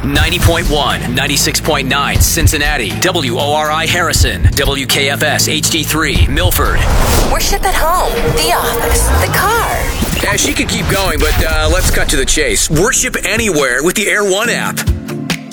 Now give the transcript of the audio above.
90.1, 96.9 Cincinnati, WORI Harrison, WKFS HD3 Milford. Worship at home, the office, the car. Yeah, she could keep going, but let's cut to the chase. Worship anywhere with the Air One app.